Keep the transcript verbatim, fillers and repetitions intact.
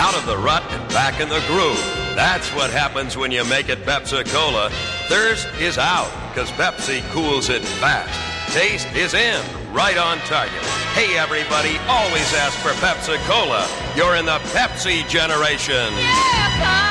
out of the rut and back in the groove. That's what happens when you make it Pepsi-Cola. Thirst is out, because Pepsi cools it fast. Taste is in, right on target. Hey, everybody, always ask for Pepsi-Cola. You're in the Pepsi generation. Yeah,